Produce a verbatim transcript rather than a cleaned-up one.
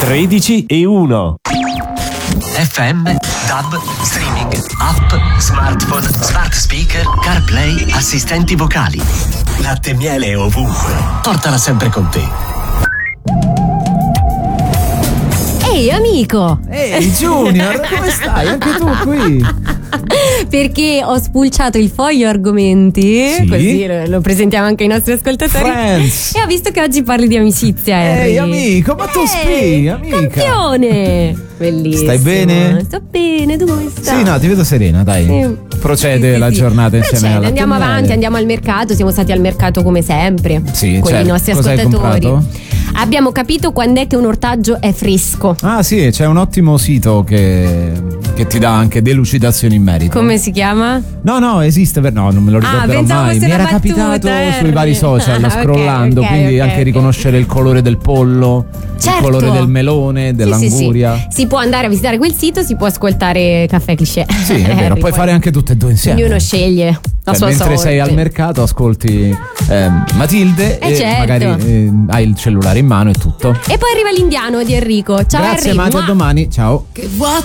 tredici e uno. F M, DAB, streaming, app, smartphone, smart speaker, CarPlay, assistenti vocali. Latte e miele ovunque. Portala sempre con te. Ehi amico! Ehi Junior, come stai? Anche tu qui? Perché ho spulciato il foglio argomenti, sì? Così lo, lo presentiamo anche ai nostri ascoltatori. Friends. E ho visto che oggi parli di amicizia, Harry. Ehi amico, ma tu spii, amica. Campione! Bellissimo. Stai bene? Sto bene, tu come stai? Sì, no, ti vedo serena, dai. Sì. Procede sì, sì, la sì. giornata insieme Procede, alla andiamo Tennelle. avanti, andiamo al mercato, siamo stati al mercato come sempre. Sì, con certo. i nostri Cosa hai ascoltatori. comprato? Abbiamo capito quando è che un ortaggio è fresco. Ah sì, c'è un ottimo sito che, che ti dà anche delucidazioni in merito. Come si chiama? No, no, esiste, per no, non me lo ricorderò pensavo mai. fosse Mi una era battuta, capitato Harry. sui vari social Ah, scrollando, ok, ok, quindi ok, anche ok. riconoscere il colore del pollo, Certo. il colore del melone, dell'anguria. Sì, sì, sì. Si può andare a visitare quel sito, si può ascoltare Caffè Cliché. Sì, è vero, Harry, puoi poi. fare anche tutte e due insieme. Ognuno sceglie la Cioè, sua mentre sorte. sei al mercato ascolti ehm, Matilde Eh, e certo. magari eh, hai il cellulare in mano e tutto. E poi arriva l'indiano di Enrico. Ciao Grazie Harry. Mati, a Mua. domani, ciao. Che vuoto